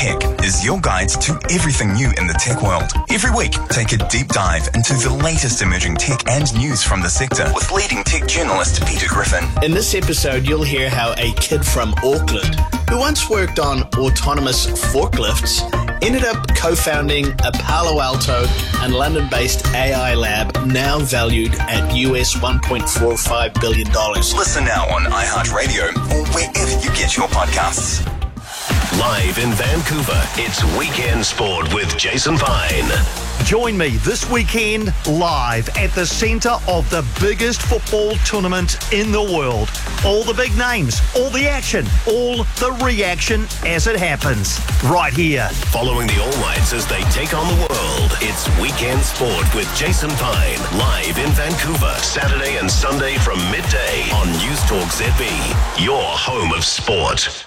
Tech is your guide to everything new in the tech world. Every week, take a deep dive into the latest emerging tech and news from the sector with leading tech journalist Peter Griffin. In this episode, you'll hear how a kid from Auckland, who once worked on autonomous forklifts, ended up co-founding a Palo Alto and London-based AI lab now valued at US $1.45 billion. Listen now on iHeartRadio or wherever you get your podcasts. Live in Vancouver, it's Weekend Sport with Jason Pine. Join me this weekend live at the centre of the biggest football tournament in the world. All the big names, all the action, all the reaction as it happens. Right here. Following the All Whites as they take on the world, it's Weekend Sport with Jason Pine. Live in Vancouver, Saturday and Sunday from midday on News Talk ZB, your home of sport.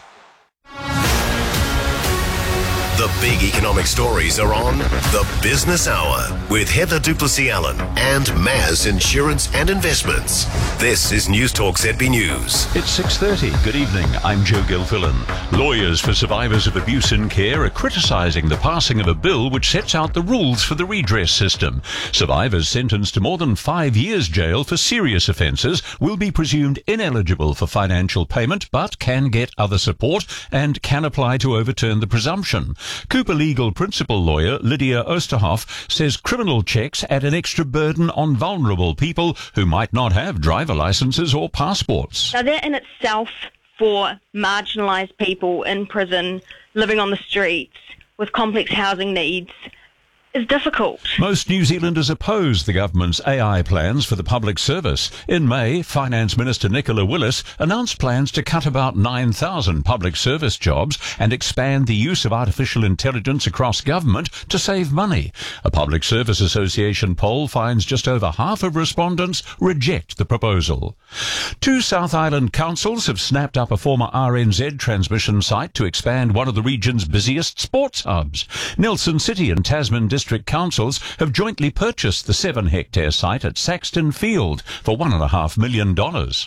The big economic stories are on The Business Hour with Heather Duplessis-Allen and Maz Insurance and Investments. This is News Talk ZB News. It's 6:30. Good evening. I'm Joe Gilfillan. Lawyers for survivors of abuse in care are criticising the passing of a bill which sets out the rules for the redress system. Survivors sentenced to more than 5 years jail for serious offences will be presumed ineligible for financial payment but can get other support and can apply to overturn the presumption. Cooper legal principal lawyer Lydia Osterhoff says criminal checks add an extra burden on vulnerable people who might not have driver licenses or passports. Now that in itself, for marginalised people in prison, living on the streets with complex housing needs, is difficult. Most New Zealanders oppose the government's AI plans for the public service. In May, Finance Minister Nicola Willis announced plans to cut about 9,000 public service jobs and expand the use of artificial intelligence across government to save money. A Public Service Association poll finds just over half of respondents reject the proposal. 2 South Island councils have snapped up a former RNZ transmission site to expand one of the region's busiest sports hubs. Nelson City and Tasman District councils have jointly purchased the 7-hectare site at Saxton Field for $1.5 million.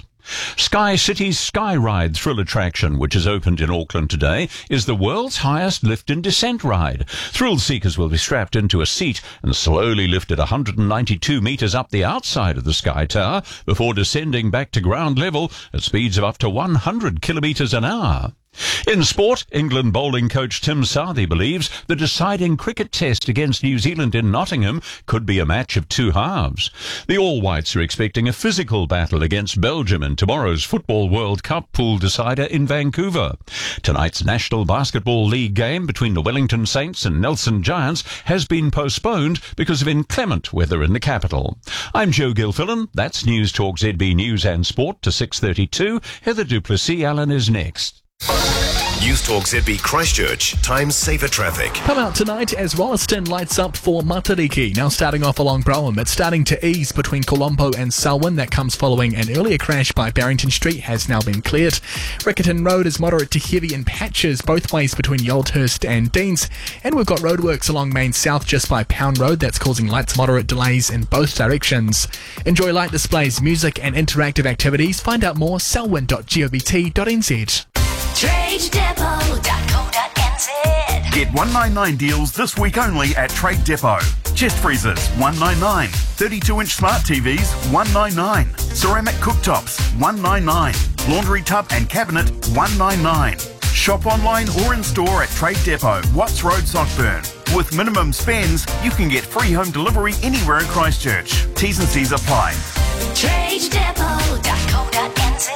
Sky City's Sky Ride thrill attraction, which has opened in Auckland today, is the world's highest lift and descent ride. Thrill seekers will be strapped into a seat and slowly lifted 192 metres up the outside of the Sky Tower before descending back to ground level at speeds of up to 100 kilometres an hour. In sport, England bowling coach Tim Southey believes the deciding cricket test against New Zealand in Nottingham could be a match of 2 halves. The All Whites are expecting a physical battle against Belgium in tomorrow's Football World Cup pool decider in Vancouver. Tonight's National Basketball League game between the Wellington Saints and Nelson Giants has been postponed because of inclement weather in the capital. I'm Joe Gilfillan. That's News Talk ZB News and Sport to 6:32. Heather Duplessis-Allen is next. News Talk ZB Christchurch, time saver traffic. Come out tonight as Wollaston lights up for Matariki. Now starting off along Brougham, it's starting to ease between Colombo and Selwyn. That comes following an earlier crash by Barrington Street, has now been cleared. Riccarton Road is moderate to heavy in patches both ways between Yoldhurst and Deans. And we've got roadworks along Main South just by Pound Road. That's causing light to moderate delays in both directions. Enjoy light displays, music and interactive activities. Find out more selwyn.govt.nz. TradeDepot.co.nz. Get 199 deals this week only at Trade Depot. Chest freezers, $199. 32-inch smart TVs, $199. Ceramic cooktops, $199. Laundry tub and cabinet, $199. Shop online or in store at Trade Depot, Watts Road, Sockburn. With minimum spends, you can get free home delivery anywhere in Christchurch. T's and C's apply. TradeDepot.co.nz.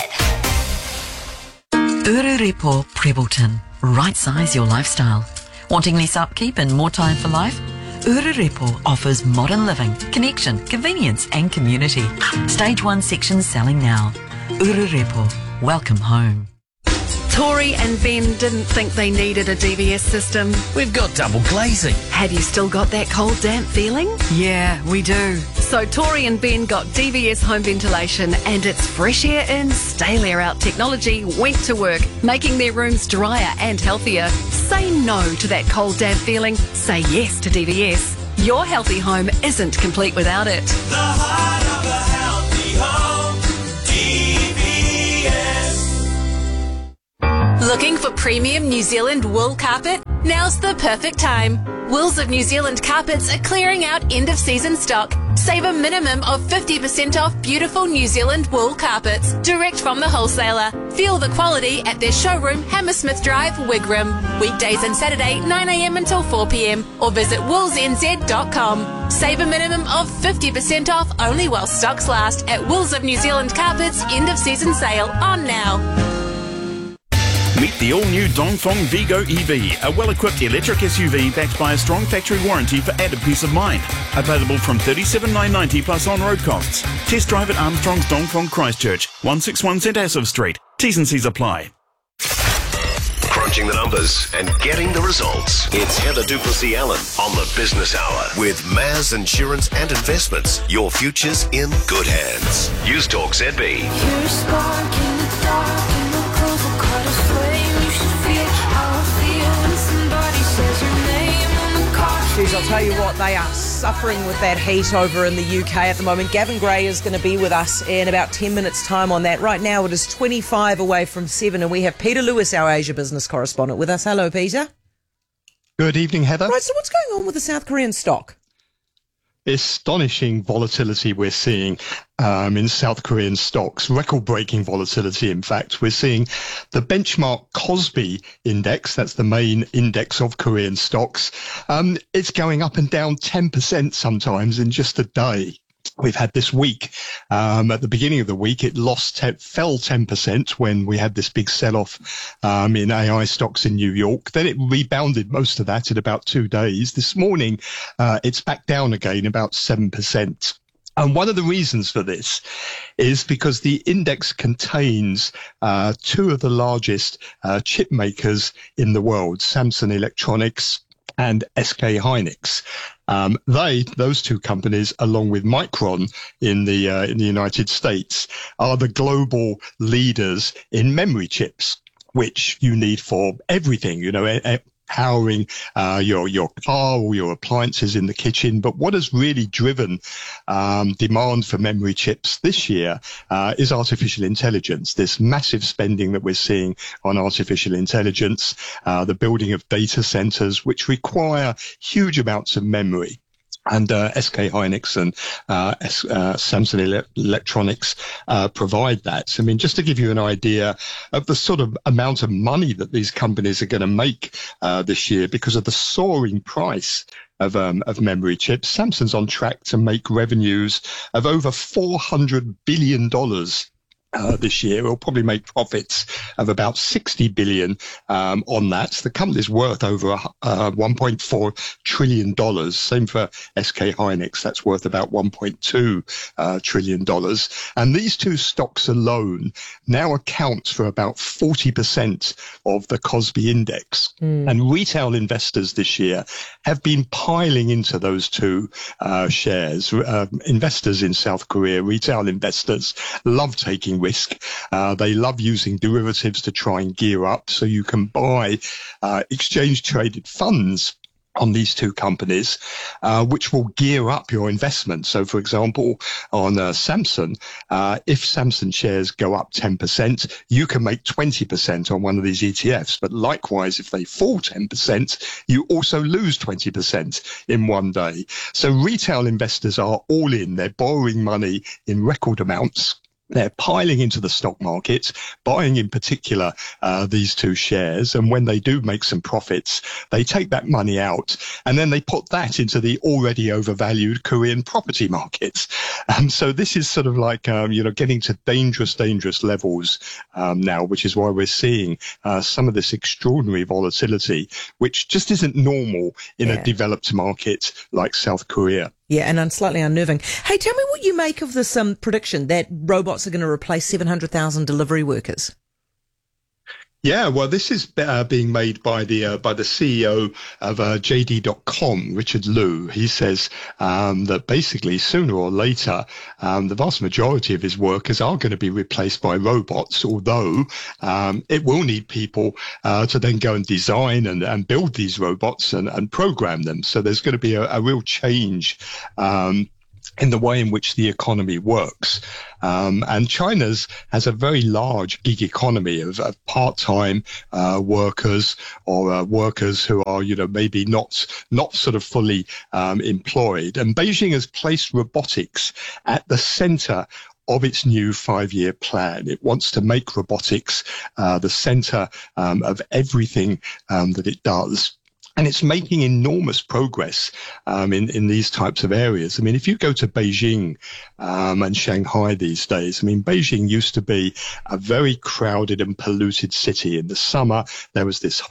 Ururepo Prebleton. Right size your lifestyle. Wanting less upkeep and more time for life? Ururepo offers modern living, connection, convenience and community. Stage 1 sections selling now. Ururepo. Welcome home. Tori and Ben didn't think they needed a DVS system. We've got double glazing. Have you still got that cold, damp feeling? Yeah, we do. So Tori and Ben got DVS home ventilation and its fresh air in, stale air out technology went to work, making their rooms drier and healthier. Say no to that cold, damp feeling. Say yes to DVS. Your healthy home isn't complete without it. The heart of a healthy home. DVS. Looking for premium New Zealand wool carpet? Now's the perfect time. Wills of New Zealand Carpets are clearing out end-of-season stock. Save a minimum of 50% off beautiful New Zealand wool carpets, direct from the wholesaler. Feel the quality at their showroom, Hammersmith Drive, Wigram. Weekdays and Saturday, 9am until 4pm, or visit woolsnz.com. Save a minimum of 50% off only while stocks last at Wills of New Zealand Carpets end-of-season sale on now. Meet the all-new Dongfeng Vigo EV, a well-equipped electric SUV backed by a strong factory warranty for added peace of mind. Available from $37,990 plus on-road costs. Test drive at Armstrong's Dongfeng Christchurch, 161 St Asaph Street. T's and C's apply. Crunching the numbers and getting the results. It's Heather Duplessis-Allen on the Business Hour with Maz Insurance and Investments. Your future's in good hands. News Talk ZB. You're a spark in the dark, and the clothes will cut a flame. You should feel how I feel when somebody says your name on the car. Jeez, I'll tell you what, they are suffering with that heat over in the UK at the moment. Gavin Gray is going to be with us in about 10 minutes' time on that. Right now it is 25 away from 7, and we have Peter Lewis, our Asia business correspondent, with us. Hello, Peter. Good evening, Heather. Right, so what's going on with the South Korean stock? Astonishing volatility we're seeing in South Korean stocks, record-breaking volatility. In fact, we're seeing the benchmark Kospi index, that's the main index of Korean stocks, it's going up and down 10% sometimes in just a day. We've had this week, at the beginning of the week, it fell 10% when we had this big sell-off in AI stocks in New York. Then it rebounded most of that in about 2 days. This morning, it's back down again about 7%. And one of the reasons for this is because the index contains two of the largest chip makers in the world, Samsung Electronics and SK Hynix. Those two companies, along with Micron in the United States, are the global leaders in memory chips, which you need for everything, powering your car or your appliances in the kitchen. But what has really driven demand for memory chips this year is artificial intelligence, this massive spending that we're seeing on artificial intelligence, the building of data centers, which require huge amounts of memory. And SK Hynix and Samsung Electronics provide that. I mean, just to give you an idea of the sort of amount of money that these companies are going to make this year because of the soaring price of memory chips, Samsung's on track to make revenues of over $400 billion. This year. It'll probably make profits of about $60 billion on that. The company's worth over $1.4 trillion. Same for SK Hynix. That's worth about $1.2 trillion. And these two stocks alone now account for about 40% of the Kospi index. And retail investors this year have been piling into those two shares. Investors in South Korea, retail investors, love taking risk. They love using derivatives to try and gear up, so you can buy exchange traded funds on these two companies, which will gear up your investment. So, for example, on Samsung, if Samsung shares go up 10%, you can make 20% on one of these ETFs. But likewise, if they fall 10%, you also lose 20% in one day. So retail investors are all in. They're borrowing money in record amounts. They're piling into the stock market, buying in particular these two shares. And when they do make some profits, they take that money out and then they put that into the already overvalued Korean property markets. So this is sort of like, getting to dangerous levels now, which is why we're seeing some of this extraordinary volatility, which just isn't normal in a developed market like South Korea. Yeah, and slightly unnerving. Hey, tell me what you make of this prediction that robots are going to replace 700,000 delivery workers. Yeah, well, this is being made by the CEO of JD.com, Richard Liu. He says that basically sooner or later, the vast majority of his workers are going to be replaced by robots, although it will need people to then go and design and build these robots and program them. So there's going to be a real change in the way in which the economy works. And China's has a very large gig economy of part-time workers or workers who are, maybe not sort of fully employed. And Beijing has placed robotics at the center of its new 5-year plan. It wants to make robotics the center of everything that it does. And it's making enormous progress in these types of areas. I mean, if you go to Beijing and Shanghai these days, I mean, Beijing used to be a very crowded and polluted city. In the summer, there was this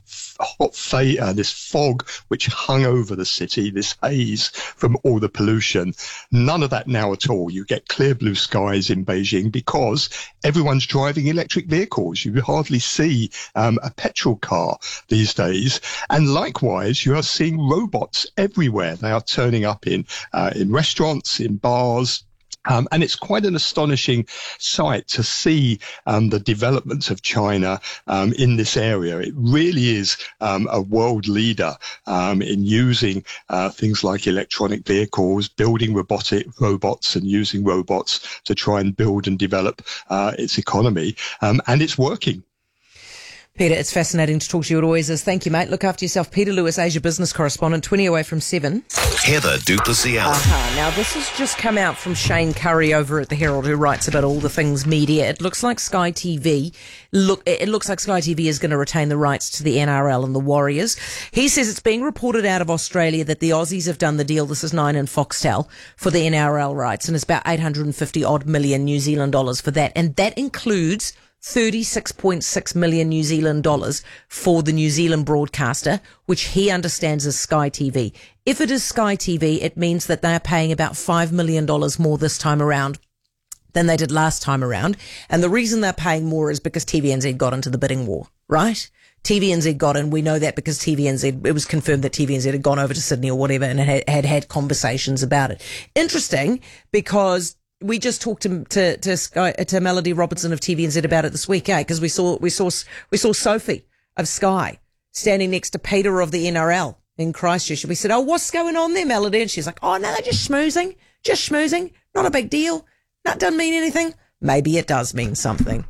this fog which hung over the city, this haze from all the pollution. None of that now at all. You get clear blue skies in Beijing because everyone's driving electric vehicles. You hardly see a petrol car these days. And likewise, you are seeing robots everywhere. They are turning up in restaurants, in bars. And it's quite an astonishing sight to see the development of China in this area. It really is a world leader in using things like electronic vehicles, building robots and using robots to try and build and develop its economy. And it's working. Peter, it's fascinating to talk to you. It always is. Thank you, mate. Look after yourself. Peter Lewis, Asia business correspondent, 20 away from 7. Heather Duplessis Allen. Now, this has just come out from Shane Curry over at the Herald, who writes about all the things media. It looks like Sky TV. It looks like Sky TV is going to retain the rights to the NRL and the Warriors. He says it's being reported out of Australia that the Aussies have done the deal. This is Nine and Foxtel for the NRL rights, and it's about 850 odd million New Zealand dollars for that, and that includes 36.6 million New Zealand dollars for the New Zealand broadcaster, which he understands as Sky TV. If it is Sky TV, it means that they are paying about $5 million more this time around than they did last time around. And the reason they're paying more is because TVNZ got into the bidding war, right? TVNZ got in. We know that because TVNZ, it was confirmed that TVNZ had gone over to Sydney or whatever and had conversations about it. Interesting, because we just talked to Melody Robertson of TVNZ about it this week, because we saw Sophie of Sky standing next to Peter of the NRL in Christchurch. We said, "Oh, what's going on there, Melody?" And she's like, "Oh no, they're just schmoozing, not a big deal. That doesn't mean anything." Maybe it does mean something.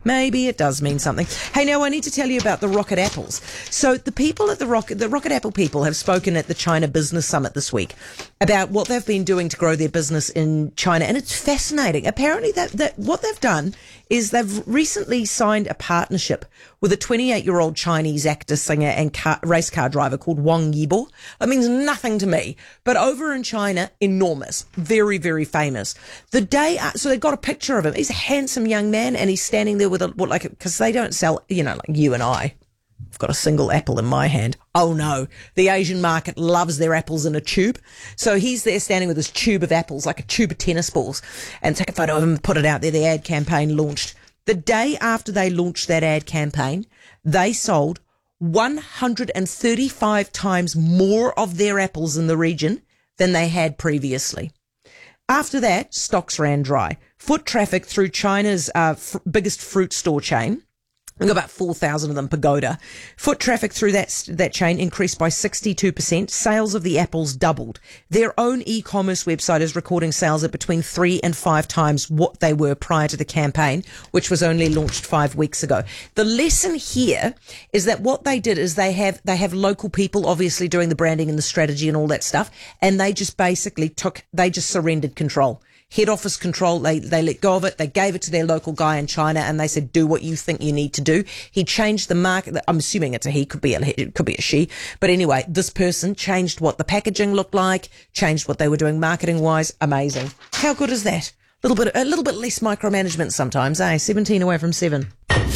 Hey, now I need to tell you about the Rocket Apples. So the people at the Rocket Apple people have spoken at the China Business Summit this week about what they've been doing to grow their business in China. And it's fascinating. Apparently that what they've done is they've recently signed a partnership with a 28-year-old Chinese actor, singer, and race car driver called Wang Yibo. That means nothing to me. But over in China, enormous. Very, very famous. So they've got a picture of him. He's a handsome young man, and he's standing there with because they don't sell, like you and I. I've got a single apple in my hand. Oh no, the Asian market loves their apples in a tube. So he's there standing with his tube of apples, like a tube of tennis balls, and take a photo of him, put it out there. The ad campaign launched. The day after they launched that ad campaign, they sold 135 times more of their apples in the region than they had previously. After that, stocks ran dry. Foot traffic through China's biggest fruit store chain, we've got about 4,000 of them, Pagoda. Foot traffic through that chain increased by 62%. Sales of the apples doubled. Their own e-commerce website is recording sales at between 3 and 5 times what they were prior to the campaign, which was only launched 5 weeks ago. The lesson here is that what they did is they have local people obviously doing the branding and the strategy and all that stuff, and they just basically surrendered control. Head office control, they let go of it. They gave it to their local guy in China, and they said, do what you think you need to do. He changed the market. I'm assuming it's a he, it could be a she. But anyway, this person changed what the packaging looked like, changed what they were doing marketing wise. Amazing. How good is that? A little bit less micromanagement sometimes, 17 away from 7.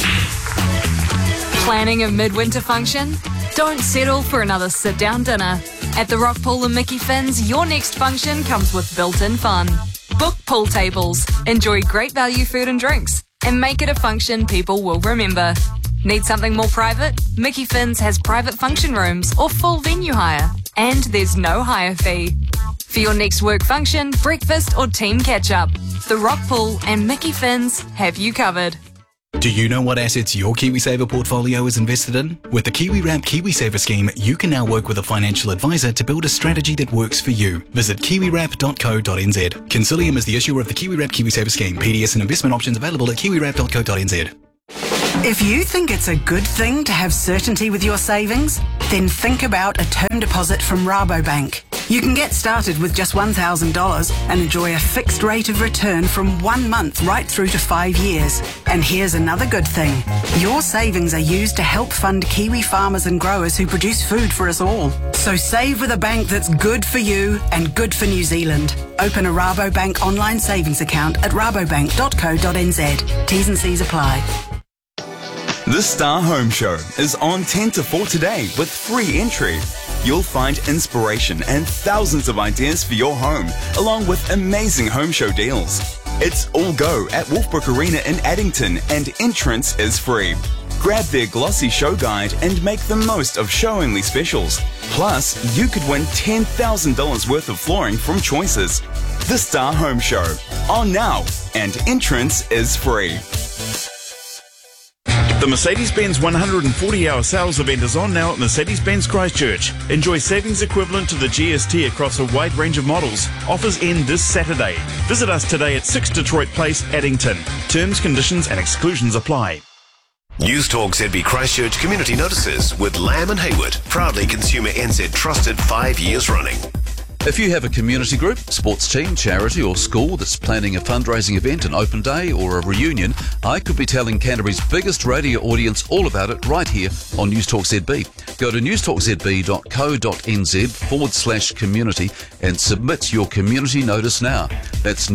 Planning a midwinter function? Don't settle for another sit-down dinner. At the Rock Pool and Mickey Finn's, your next function comes with built-in fun. Book pool tables, enjoy great value food and drinks, and make it a function people will remember. Need something more private? Mickey Finn's has private function rooms or full venue hire, and there's no hire fee. For your next work function, breakfast or team catch-up, the Rock Pool and Mickey Finn's have you covered. Do you know what assets your KiwiSaver portfolio is invested in? With the KiwiWrap KiwiSaver scheme, you can now work with a financial advisor to build a strategy that works for you. Visit kiwiwrap.co.nz. Consilium is the issuer of the KiwiWrap KiwiSaver scheme. PDS and investment options available at kiwiwrap.co.nz. If you think it's a good thing to have certainty with your savings, then think about a term deposit from Rabobank. You can get started with just $1,000 and enjoy a fixed rate of return from 1 month right through to 5 years. And here's another good thing. Your savings are used to help fund Kiwi farmers and growers who produce food for us all. So save with a bank that's good for you and good for New Zealand. Open a Rabobank online savings account at rabobank.co.nz. T's and C's apply. The Star Home Show is on 10 to 4 today with free entry. You'll find inspiration and thousands of ideas for your home, along with amazing home show deals. It's all go at Wolfbrook Arena in Addington, and entrance is free. Grab their glossy show guide and make the most of show-only specials. Plus, you could win $10,000 worth of flooring from Choices. The Star Home Show, on now, and entrance is free. The Mercedes-Benz 140-hour sales event is on now at Mercedes-Benz Christchurch. Enjoy savings equivalent to the GST across a wide range of models. Offers end this Saturday. Visit us today at 6 Detroit Place, Addington. Terms, conditions and exclusions apply. News Talk ZB Christchurch Community Notices with Lamb and Hayward, proudly Consumer NZ trusted 5 years running. If you have a community group, sports team, charity or school that's planning a fundraising event, an open day or a reunion, I could be telling Canterbury's biggest radio audience all about it right here on News Talk ZB. Go to newstalkzb.co.nz/community and submit your community notice now. That's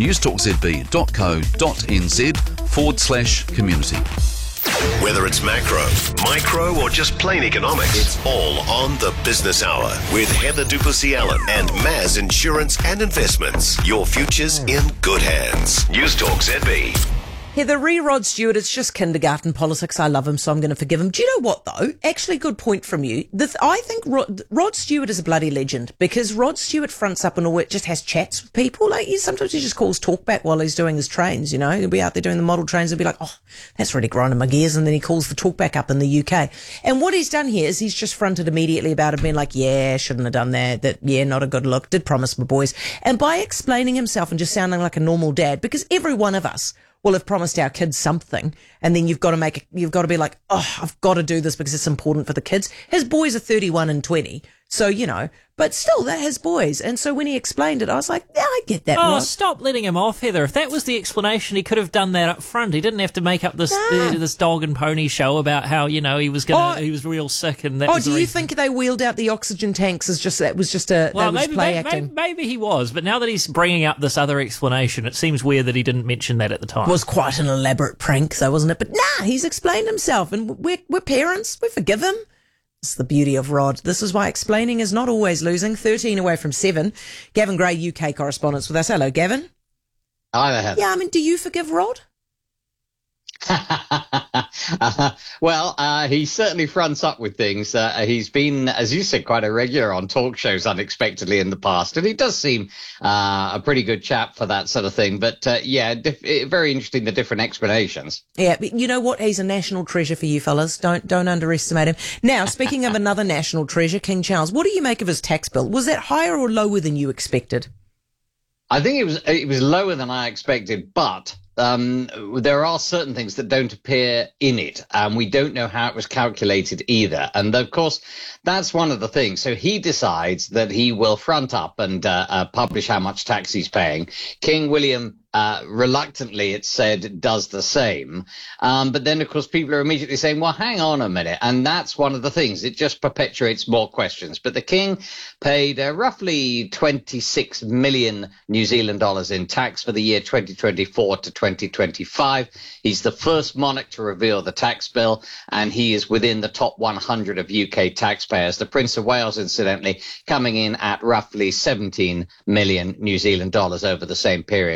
newstalkzb.co.nz/community. Whether it's macro, micro, or just plain economics, it's all on the Business Hour with Heather Duplessis-Allen and Maz Insurance and Investments. Your future's in good hands. News Talk ZB. Heather, Rod Stewart, it's just kindergarten politics. I love him, so I'm going to forgive him. Do you know what, though? Actually, good point from you. I think Rod Stewart is a bloody legend because Rod Stewart fronts up and all, just has chats with people. Like, sometimes he just calls talkback while he's doing his trains, you know. He'll be out there doing the model trains and be like, oh, that's really grinding my gears. And then he calls the talkback up in the UK. And what he's done here is he's just fronted immediately about it, being like, yeah, shouldn't have done that, yeah, not a good look, did promise my boys. And by explaining himself and just sounding like a normal dad, because every one of us will have promised our kids something, and then you've got to be like, oh, I've got to do this because it's important for the kids. His boys are 31 and 20, so, you know, but still, they're his boys. And so when he explained it, I was like, yeah, I get that. Oh, Rod. Stop letting him off, Heather. If that was the explanation, he could have done that up front. He didn't have to make up this this dog and pony show about how, you know, he was real sick and that. Oh, do you think they wheeled out the oxygen tanks as just play acting? Maybe he was, but now that he's bringing up this other explanation, it seems weird that he didn't mention that at the time. It was quite an elaborate prank, though, wasn't it? But he's explained himself, and we're parents. We forgive him. It's the beauty of Rod. This is why explaining is not always losing. 13 away from 7. Gavin Gray, UK correspondent with us. Hello, Gavin. Hi there. Yeah, I mean, do you forgive Rod? Well, he certainly fronts up with things. He's been, as you said, quite a regular on talk shows unexpectedly in the past, and he does seem a pretty good chap for that sort of thing. But very interesting, the different explanations. Yeah, but you know what? He's a national treasure for you fellas. Don't underestimate him. Now, speaking of another national treasure, King Charles, what do you make of his tax bill? Was that higher or lower than you expected? I think it was lower than I expected, but there are certain things that don't appear in it, and we don't know how it was calculated either. And of course, that's one of the things. So he decides that he will front up and publish how much tax he's paying. King William reluctantly, it's said, does the same. But then, of course, people are immediately saying, well, hang on a minute. And that's one of the things. It just perpetuates more questions. But the king paid roughly 26 million New Zealand dollars in tax for the year 2024 to 2025. He's the first monarch to reveal the tax bill, and he is within the top 100 of UK taxpayers. The Prince of Wales, incidentally, coming in at roughly 17 million New Zealand dollars over the same period. And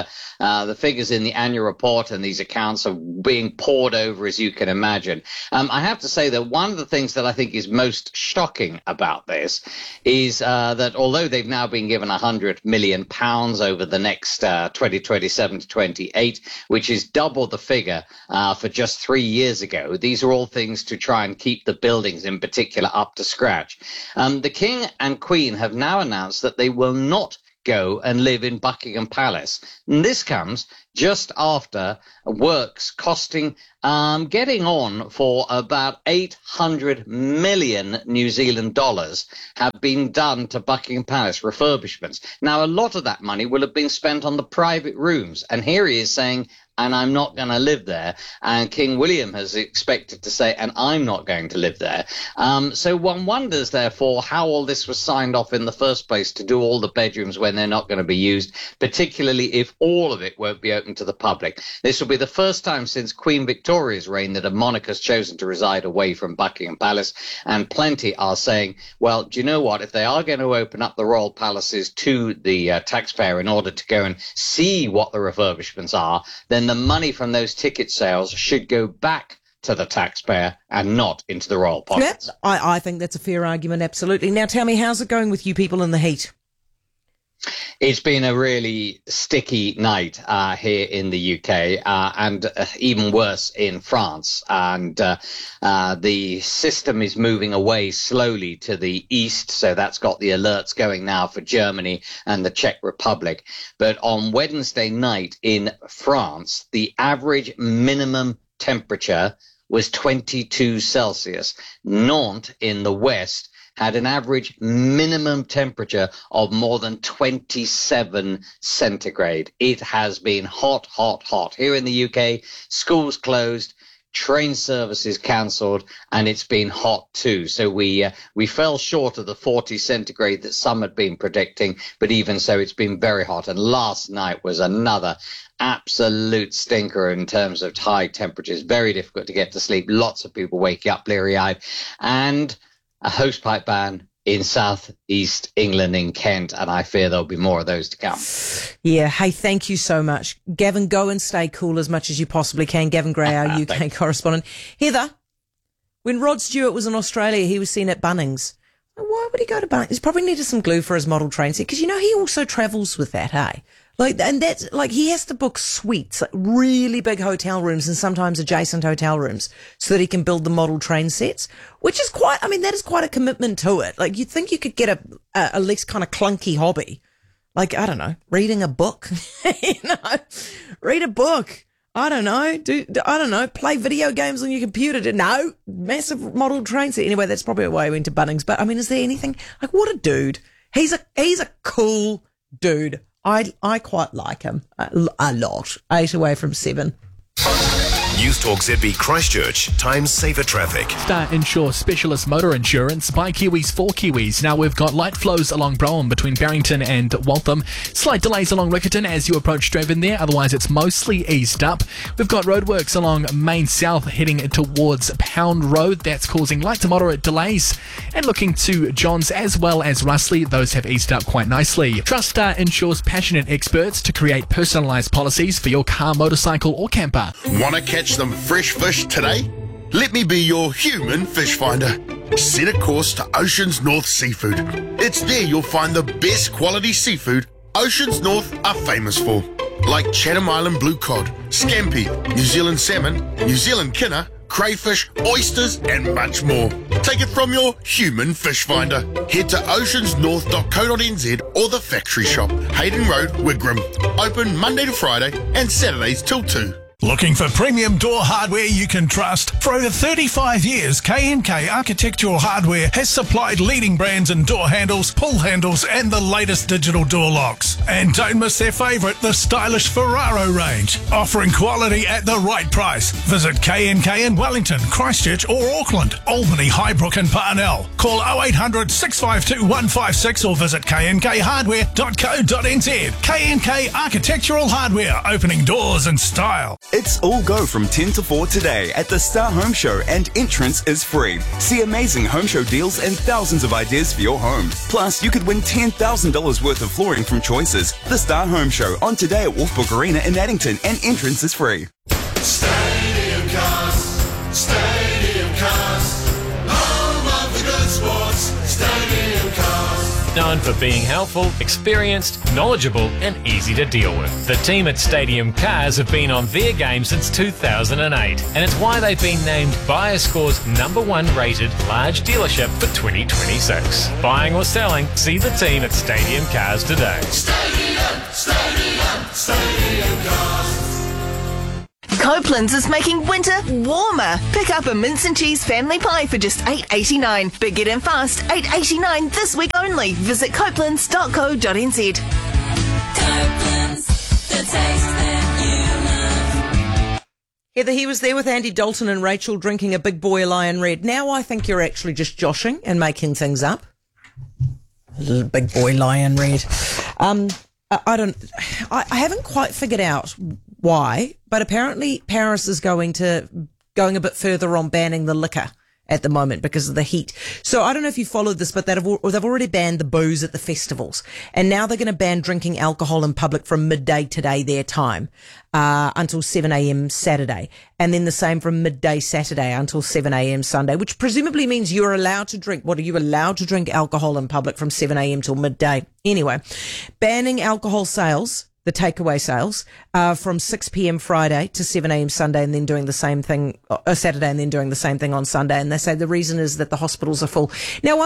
the figures in the annual report and these accounts are being poured over, as you can imagine. I have to say that one of the things that I think is most shocking about this is that although they've now been given £100 million over the next 2027 to 28, which is double the figure for just 3 years ago, these are all things to try and keep the buildings in particular up to scratch. The King and Queen have now announced that they will not go and live in Buckingham Palace. And this comes just after works costing getting on for about 800 million New Zealand dollars have been done to Buckingham Palace refurbishments. Now, a lot of that money will have been spent on the private rooms. And here he is saying, and I'm not going to live there. And King William has expected to say, and I'm not going to live there. So one wonders, therefore, how all this was signed off in the first place to do all the bedrooms when they're not going to be used, particularly if all of it won't be open to the public. This will be the first time since Queen Victoria's reign that a monarch has chosen to reside away from Buckingham Palace. And plenty are saying, well, do you know what? If they are going to open up the royal palaces to the taxpayer in order to go and see what the refurbishments are, then the money from those ticket sales should go back to the taxpayer and not into the royal pockets. Yep, I think that's a fair argument, absolutely. Now tell me, how's it going with you people in the heat? It's been a really sticky night here in the UK and even worse in France. And the system is moving away slowly to the east. So that's got the alerts going now for Germany and the Czech Republic. But on Wednesday night in France, the average minimum temperature was 22 Celsius. Nantes in the west had an average minimum temperature of more than 27 centigrade. It has been hot, hot, hot. Here in the UK, schools closed, train services cancelled, and it's been hot too. So we fell short of the 40 centigrade that some had been predicting, but even so, it's been very hot. And last night was another absolute stinker in terms of high temperatures. Very difficult to get to sleep. Lots of people waking up bleary-eyed. And a hosepipe ban in southeast England in Kent, and I fear there'll be more of those to come. Yeah, hey, thank you so much. Gavin, go and stay cool as much as you possibly can. Gavin Gray, our UK correspondent. Heather, when Rod Stewart was in Australia, he was seen at Bunnings. Why would he go to Bunnings? He probably needed some glue for his model train set, because, you know, he also travels with that, hey? And that's like, he has to book suites, like really big hotel rooms and sometimes adjacent hotel rooms so that he can build the model train sets, which is that is quite a commitment to it. Like, you'd think you could get a less kind of clunky hobby. Like, I don't know, reading a book, read a book. I don't know, play video games on your computer. No, massive model train set. Anyway, that's probably why I went to Bunnings. But I mean, is there anything like, what a dude. He's a cool dude. I quite like him a lot. 8 away from 7. News Talk ZB Christchurch, Time Saver Traffic. Star Insure Specialist Motor Insurance by Kiwis for Kiwis. Now we've got light flows along Browan between Barrington and Waltham. Slight delays along Riccarton as you approach Straven there. Otherwise, it's mostly eased up. We've got roadworks along Main South heading towards Pound Road. That's causing light to moderate delays. And looking to Johns as well as Russley, those have eased up quite nicely. Trust Star Insure's passionate experts to create personalised policies for your car, motorcycle or camper. Want to catch some fresh fish today? Let me be your human fish finder. Set a course to Oceans North Seafood. It's there you'll find the best quality seafood Oceans North are famous for, like Chatham Island blue cod, scampi, New Zealand salmon, New Zealand kinner, crayfish, oysters and much more. Take it from your human fish finder. Head to oceansnorth.co.nz or the factory shop, Hayden Road, Wigram. Open Monday to Friday and Saturdays till 2. Looking for premium door hardware you can trust? For over 35 years, K&K Architectural Hardware has supplied leading brands in door handles, pull handles and the latest digital door locks. And don't miss their favourite, the stylish Ferraro range, offering quality at the right price. Visit K&K in Wellington, Christchurch or Auckland, Albany, Highbrook and Parnell. Call 0800 652 156 or visit knkhardware.co.nz. K&K Architectural Hardware, opening doors in style. It's all go from 10 to 4 today at the Star Home Show, and entrance is free. See amazing home show deals and thousands of ideas for your home. Plus, you could win $10,000 worth of flooring from Choices. The Star Home Show on today at Wolfbrook Arena in Addington, and entrance is free. Stadium Cars, home of the good sports, Stadium Cars. Known for being helpful, experienced, knowledgeable and easy to deal with. The team at Stadium Cars have been on their game since 2008, and it's why they've been named Buyerscore's #1 rated large dealership for 2026. Buying or selling, see the team at Stadium Cars today. Stadium Cars. Copeland's is making winter warmer. Pick up a mince and cheese family pie for just $8.89. But get in fast, $8.89 this week only. Visit copelands.co.nz. Copeland's, the taste that you love. Heather, he was there with Andy Dalton and Rachel drinking a Big Boy Lion Red. Now I think you're actually just joshing and making things up. A little Big Boy Lion Red. I haven't quite figured out why, but apparently Paris is going a bit further on banning the liquor at the moment because of the heat. So I don't know if you followed this, but they've already banned the booze at the festivals, and now they're going to ban drinking alcohol in public from midday today their time until 7 a.m. Saturday, and then the same from midday Saturday until 7 a.m. Sunday, which presumably means you're allowed to drink. What are you allowed to drink alcohol in public from 7 a.m. till midday? Anyway, banning alcohol sales, the takeaway sales, from 6 p.m. Friday to 7 a.m. Sunday, and then doing the same thing Saturday, and then doing the same thing on Sunday. And they say the reason is that the hospitals are full. Now,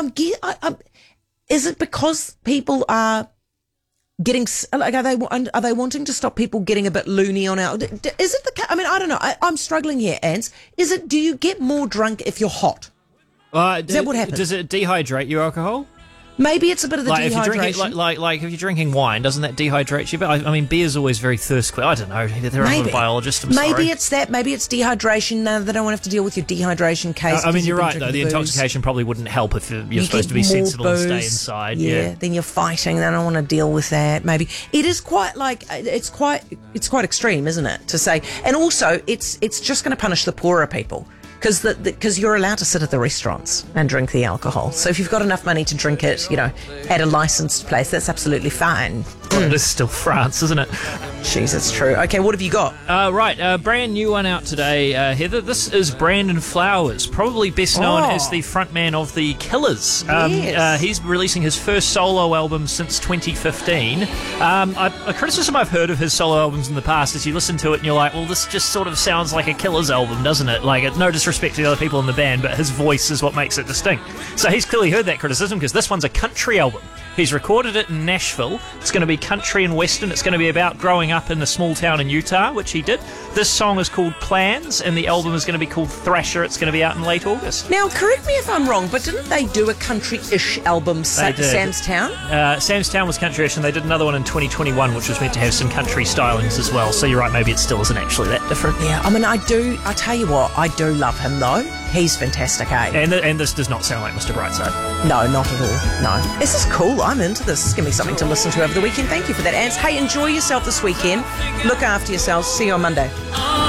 is it because people are getting, like, are they wanting to stop people getting a bit loony on our? Is it the? I mean, I don't know. I'm struggling here, Ants. Is it? Do you get more drunk if you're hot? Is that what happens? Does it dehydrate your alcohol? Maybe it's a bit of the dehydration. If you're drinking wine, doesn't that dehydrate you? But I mean, beer's always very thirst quenching. I don't know. They're not a biologist. Maybe it's that. Maybe it's dehydration. No, they don't want to have to deal with your dehydration case. I mean, you're right, though. The intoxication probably wouldn't help if you're supposed to be sensible and stay inside. Yeah, then you're fighting. They don't want to deal with that. Maybe it is quite like it's quite extreme, isn't it? To say, and also it's just going to punish the poorer people. Because you're allowed to sit at the restaurants and drink the alcohol. So if you've got enough money to drink it, at a licensed place, that's absolutely fine. Well, it is still France, isn't it? Jeez, that's true. Okay, what have you got? Brand new one out today, Heather. This is Brandon Flowers, probably best known as the frontman of The Killers. Yes. He's releasing his first solo album since 2015. A criticism I've heard of his solo albums in the past is you listen to it and you're like, well, this just sort of sounds like a Killers album, doesn't it? Like, no disrespect to the other people in the band, but his voice is what makes it distinct. So he's clearly heard that criticism, because this one's a country album. He's recorded it in Nashville. It's going to be country and western. It's going to be about growing up in a small town in Utah, which he did. This song is called Plans, and the album is going to be called Thrasher. It's going to be out in late August. Now, correct me if I'm wrong, but didn't they do a country-ish album, Sam's Town? Sam's Town was country-ish, and they did another one in 2021, which was meant to have some country stylings as well. So you're right, maybe it still isn't actually that different. Yeah, I mean, I tell you what, I do love him, though. He's fantastic, eh? And this does not sound like Mr. Brightside. No, not at all. No. This is cool. I'm into this. It's going to be something to listen to over the weekend. Thank you for that, Ants. Hey, enjoy yourself this weekend. Look after yourselves. See you on Monday.